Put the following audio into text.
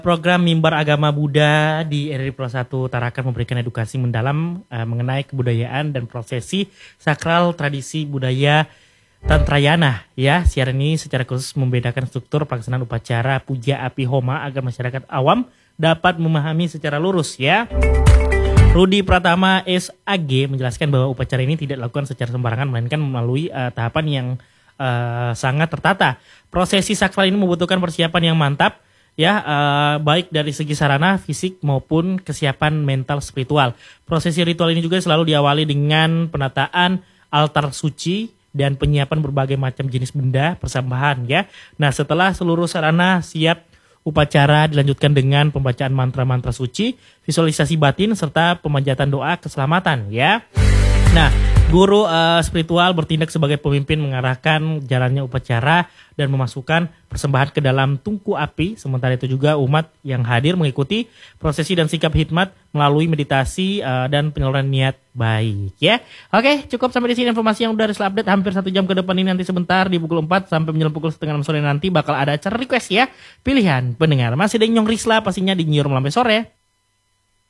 Program Mimbar Agama Buddha di RRI Pro 1 Tarakan memberikan edukasi mendalam mengenai kebudayaan dan prosesi sakral tradisi budaya Tantrayana. Ya, siaran ini secara khusus membedakan struktur pelaksanaan upacara puja api homa agar masyarakat awam dapat memahami secara lurus ya. Rudi Pratama SAG menjelaskan bahwa upacara ini tidak dilakukan secara sembarangan melainkan melalui tahapan yang sangat tertata. Prosesi sakral ini membutuhkan persiapan yang mantap ya, baik dari segi sarana fisik maupun kesiapan mental spiritual. Prosesi ritual ini juga selalu diawali dengan penataan altar suci dan penyiapan berbagai macam jenis benda persembahan ya. Nah, setelah seluruh sarana siap, upacara dilanjutkan dengan pembacaan mantra-mantra suci, visualisasi batin serta pemanjatan doa keselamatan ya. Nah, guru spiritual bertindak sebagai pemimpin mengarahkan jalannya upacara dan memasukkan persembahan ke dalam tungku api. Sementara itu juga umat yang hadir mengikuti prosesi dan sikap hikmat melalui meditasi dan penyaluran niat baik ya. Oke, cukup sampai di sini informasi yang udah update hampir 1 jam ke depan ini. Nanti sebentar di pukul 4 sampai menjelang pukul 5:30 sore nanti bakal ada acara request ya. Pilihan pendengar. Masih ada Nyong Risla pastinya di New York sampai sore.